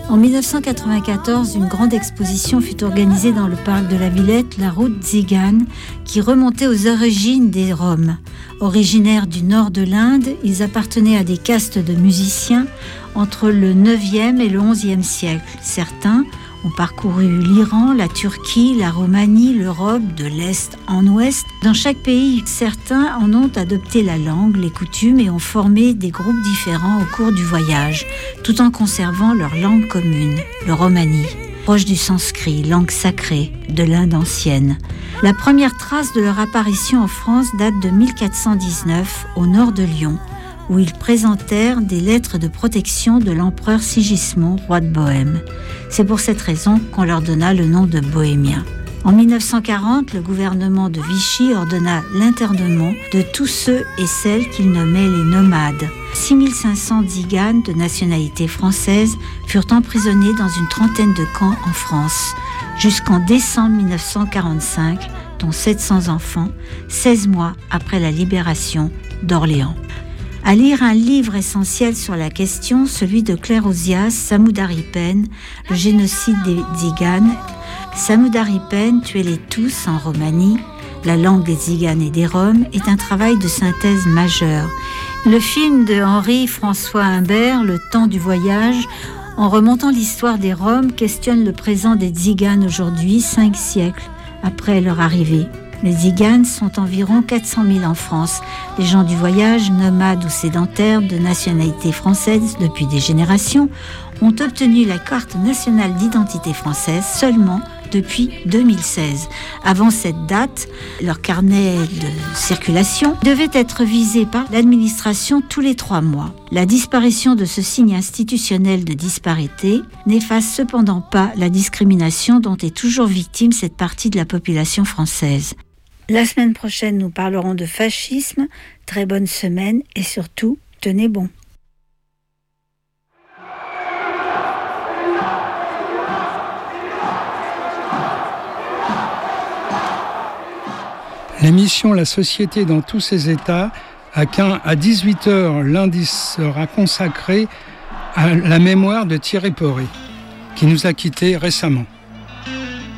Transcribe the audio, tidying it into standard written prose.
En 1994, une grande exposition fut organisée dans le parc de la Villette, la route Tsigane, qui remontait aux origines des Roms. Originaires du nord de l'Inde, ils appartenaient à des castes de musiciens entre le 9e et le 11e siècle. Certains ont parcouru l'Iran, la Turquie, la Roumanie, l'Europe, de l'Est en Ouest. Dans chaque pays, certains en ont adopté la langue, les coutumes et ont formé des groupes différents au cours du voyage, tout en conservant leur langue commune, le romani, proche du sanskrit, langue sacrée de l'Inde ancienne. La première trace de leur apparition en France date de 1419, au nord de Lyon, où ils présentèrent des lettres de protection de l'empereur Sigismond, roi de Bohême. C'est pour cette raison qu'on leur donna le nom de Bohémiens. En 1940, le gouvernement de Vichy ordonna l'internement de tous ceux et celles qu'il nommait les nomades. 6500 Tziganes de nationalité française furent emprisonnés dans une trentaine de camps en France, jusqu'en décembre 1945, dont 700 enfants, 16 mois après la libération d'Orléans. À lire un livre essentiel sur la question, celui de Claire Ozias, Samudaripen, le génocide des Tziganes. Samudaripen, tuez-les tous en Roumanie, la langue des Tziganes et des Roms, est un travail de synthèse majeur. Le film de Henri-François Humbert, Le temps du voyage, en remontant l'histoire des Roms, questionne le présent des Tziganes aujourd'hui, 5 siècles après leur arrivée. Les Tziganes sont environ 400 000 en France. Les gens du voyage, nomades ou sédentaires de nationalité française depuis des générations, ont obtenu la carte nationale d'identité française seulement depuis 2016. Avant cette date, leur carnet de circulation devait être visé par l'administration tous les 3 mois. La disparition de ce signe institutionnel de disparité n'efface cependant pas la discrimination dont est toujours victime cette partie de la population française. La semaine prochaine, nous parlerons de fascisme. Très bonne semaine et surtout, tenez bon. L'émission La Société dans tous ses états, à 18h lundi, sera consacrée à la mémoire de Thierry Poré, qui nous a quittés récemment.